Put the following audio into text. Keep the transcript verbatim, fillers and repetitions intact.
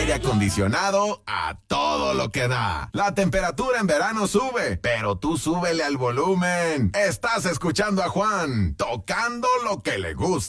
aire acondicionado a todo lo que da. La temperatura en verano sube, pero tú súbele al volumen. Estás escuchando a Juan, tocando lo que le gusta.